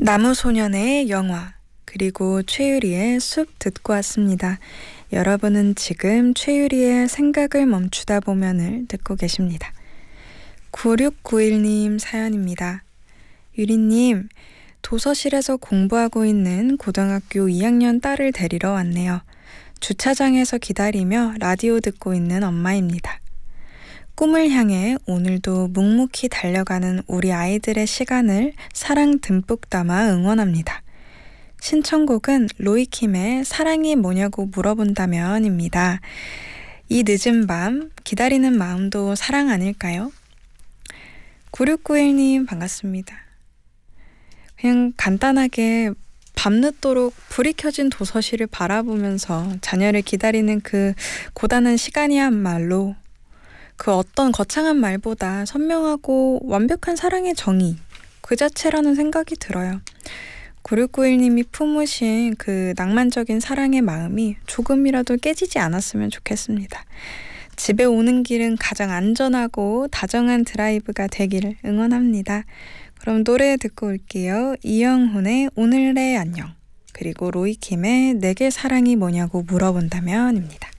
나무소년의 영화 그리고 최유리의 숲 듣고 왔습니다. 여러분은 지금 최유리의 생각을 멈추다 보면을 듣고 계십니다. 9691님 사연입니다. 유리님, 도서실에서 공부하고 있는 고등학교 2학년 딸을 데리러 왔네요. 주차장에서 기다리며 라디오 듣고 있는 엄마입니다. 꿈을 향해 오늘도 묵묵히 달려가는 우리 아이들의 시간을 사랑 듬뿍 담아 응원합니다. 신청곡은 로이킴의 사랑이 뭐냐고 물어본다면입니다. 이 늦은 밤 기다리는 마음도 사랑 아닐까요? 9691님 반갑습니다. 그냥 간단하게 밤늦도록 불이 켜진 도서실을 바라보면서 자녀를 기다리는 그 고단한 시간이야말로 그 어떤 거창한 말보다 선명하고 완벽한 사랑의 정의 그 자체라는 생각이 들어요. 9691님이 품으신 그 낭만적인 사랑의 마음이 조금이라도 깨지지 않았으면 좋겠습니다. 집에 오는 길은 가장 안전하고 다정한 드라이브가 되기를 응원합니다. 그럼 노래 듣고 올게요. 이영훈의 오늘의 안녕, 그리고 로이킴의 내게 사랑이 뭐냐고 물어본다면입니다.